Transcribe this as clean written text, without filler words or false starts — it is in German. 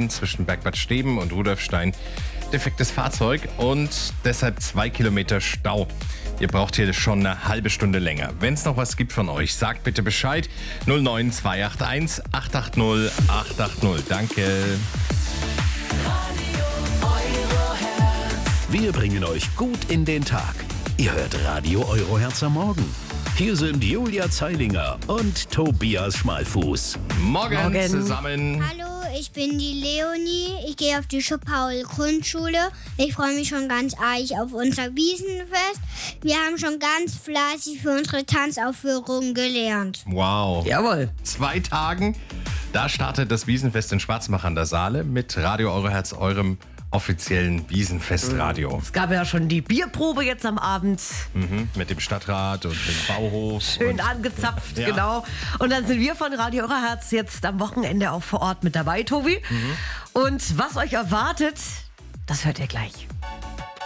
A1 zwischen Bergbad Steben und Rudolfstein defektes Fahrzeug und deshalb 2 Kilometer Stau. Ihr braucht hier schon eine halbe Stunde länger. Wenn es noch was gibt von euch, sagt bitte Bescheid. 09281 880 880. Danke. Wir bringen euch gut in den Tag. Ihr hört Radio Eurohertz am Morgen. Hier sind Julia Zeilinger und Tobias Schmalfuß. Morgen zusammen. Hallo, ich bin die Leonie. Ich gehe auf die Paul-Grundschule. Ich freue mich schon ganz arg auf unser Wiesenfest. Wir haben schon ganz fleißig für unsere Tanzaufführungen gelernt. Wow. Jawohl. 2 Tagen. Da startet das Wiesenfest in Schwarzbach an der Saale mit Radio Eurohertz, eurem offiziellen Wiesenfestradio. Es gab ja schon die Bierprobe jetzt am Abend. Mit dem Stadtrat und dem Bauhof. Schön und angezapft, Ja. genau. Und dann sind wir von Radio Eurohertz jetzt am Wochenende auch vor Ort mit dabei, Tobi. Und was euch erwartet, das hört ihr gleich.